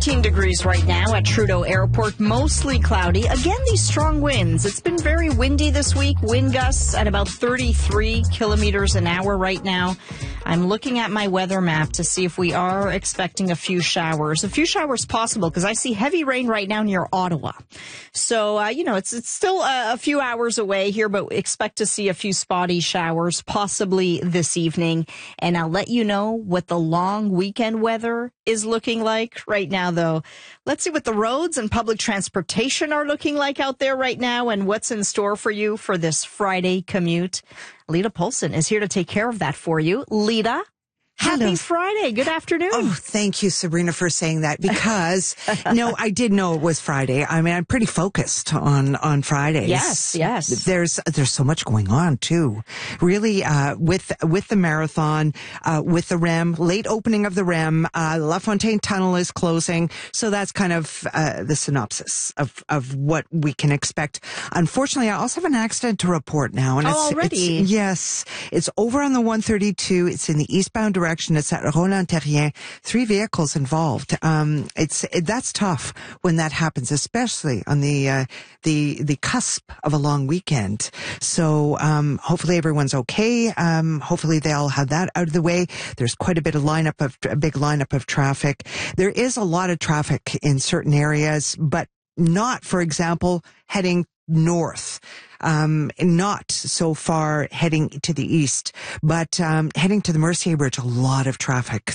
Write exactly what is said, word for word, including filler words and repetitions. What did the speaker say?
thirteen degrees right now at Trudeau Airport, mostly cloudy. Again, these strong winds. It's been very windy this week. Wind gusts at about thirty-three kilometers an hour right now. I'm looking at my weather map to see if we are expecting a few showers. A few showers possible because I see heavy rain right now near Ottawa. So, uh, you know, it's it's still a, a few hours away here, but expect to see a few spotty showers possibly this evening. And I'll let you know what the long weekend weather is looking like right now, though. Let's see what the roads and public transportation are looking like out there right now and what's in store for you for this Friday commute. Lita Polson is here to take care of that for you. Lita, happy Hello. Friday. Good afternoon. Oh, thank you, Sabrina, for saying that because, no, I did know it was Friday. I mean, I'm pretty focused on, on Fridays. Yes, yes. There's, there's so much going on too. Really, uh, with, with the marathon, uh, with the R E M, late opening of the R E M, uh, La Fontaine Tunnel is closing. So that's kind of, uh, the synopsis of, of what we can expect. Unfortunately, I also have an accident to report now. And oh, it's, already? It's, yes. It's over on the one thirty-two. It's in the eastbound direction. It's at Roland-Terrien. Three vehicles involved. Um, it's it, that's tough when that happens, especially on the uh, the the cusp of a long weekend. So um, hopefully everyone's okay. Um, hopefully they'll have that out of the way. There's quite a bit of lineup of a big lineup of traffic. There is a lot of traffic in certain areas, but not, for example, heading north. Um, not so far heading to the east, but um, heading to the Mercier Bridge, a lot of traffic